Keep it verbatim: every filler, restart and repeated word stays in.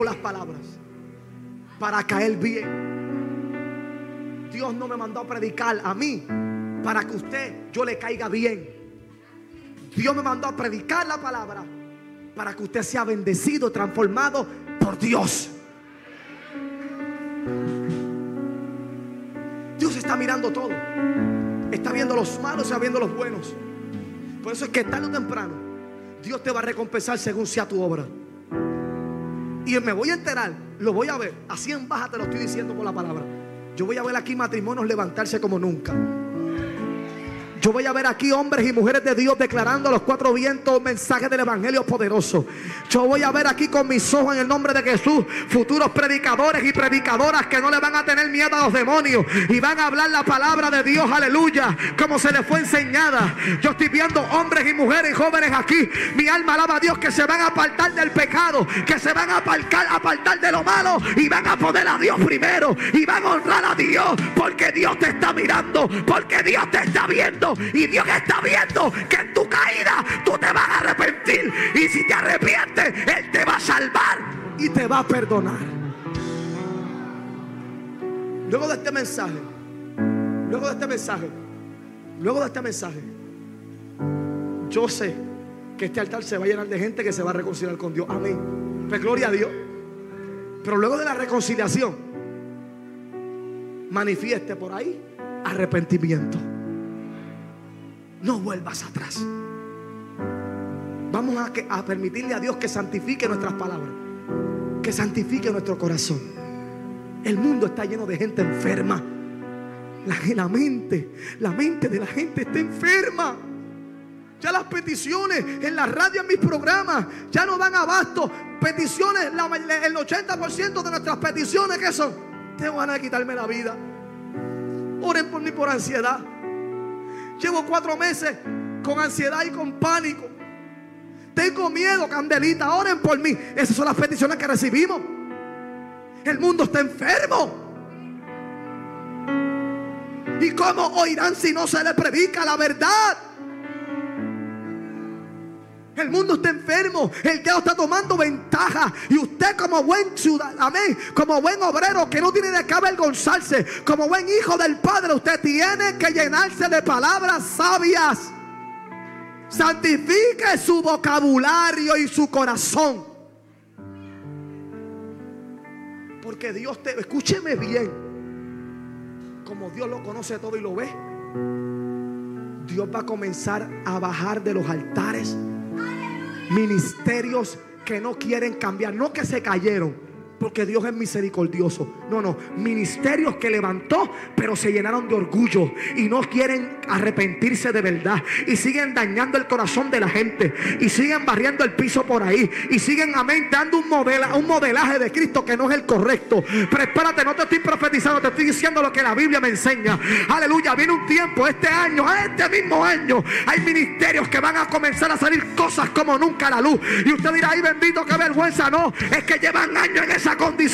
las palabras para caer bien. Dios no me mandó a predicar a mí para que usted, yo le caiga bien. Dios me mandó a predicar la palabra para que usted sea bendecido, transformado por Dios. Dios está mirando todo. Está viendo los malos, está viendo los buenos. Por eso es que tarde o temprano Dios te va a recompensar según sea tu obra. Y me voy a enterar, lo voy a ver. Así en baja te lo estoy diciendo por la palabra. Yo voy a ver aquí matrimonios levantarse como nunca. Yo voy a ver aquí hombres y mujeres de Dios declarando a los cuatro vientos mensajes del evangelio poderoso. Yo voy a ver aquí con mis ojos en el nombre de Jesús futuros predicadores y predicadoras que no le van a tener miedo a los demonios y van a hablar la palabra de Dios, aleluya, como se les fue enseñada. Yo estoy viendo hombres y mujeres y jóvenes aquí, mi alma alaba a Dios, que se van a apartar del pecado, que se van a apartar, apartar de lo malo y van a poner a Dios primero y van a honrar a Dios, porque Dios te está mirando, porque Dios te está viendo. Y Dios está viendo que en tu caída tú te vas a arrepentir. Y si te arrepientes, Él te va a salvar y te va a perdonar. Luego de este mensaje, Luego de este mensaje, Luego de este mensaje, yo sé que este altar se va a llenar de gente que se va a reconciliar con Dios. Amén. Pues gloria a Dios. Pero luego de la reconciliación, manifieste por ahí arrepentimiento. No vuelvas atrás. Vamos a, que, a permitirle a Dios que santifique nuestras palabras, que santifique nuestro corazón. El mundo está lleno de gente enferma. La, la mente, la mente de la gente está enferma. Ya las peticiones en la radio, en mis programas, ya no dan abasto. Peticiones, la, el ochenta por ciento de nuestras peticiones, ¿qué son? Tengo ganas de quitarme la vida. Oren por mí por ansiedad. Llevo cuatro meses con ansiedad y con pánico. Tengo miedo, Candelita, oren por mí. Esas son las peticiones que recibimos. El mundo está enfermo. ¿Y cómo oirán si no se les predica la verdad? El mundo está enfermo. El diablo está tomando ventaja. Y usted como buen ciudadano, amén, como buen obrero que no tiene de qué avergonzarse, como buen hijo del Padre, usted tiene que llenarse de palabras sabias. Santifique su vocabulario y su corazón. Porque Dios te... Escúcheme bien. Como Dios lo conoce todo y lo ve, Dios va a comenzar a bajar de los altares ministerios que no quieren cambiar, no que se cayeron, porque Dios es misericordioso. No, no, ministerios que levantó, pero se llenaron de orgullo y no quieren arrepentirse de verdad, y siguen dañando el corazón de la gente, y siguen barriendo el piso por ahí, y siguen, amén, dando un, modela, un modelaje de Cristo que no es el correcto. Pero espérate, no te estoy profetizando, te estoy diciendo lo que la Biblia me enseña. Aleluya, viene un tiempo, este año, este mismo año, hay ministerios que van a comenzar a salir cosas como nunca a la luz. Y usted dirá, ay bendito, qué vergüenza. No, es que llevan años en esa condición.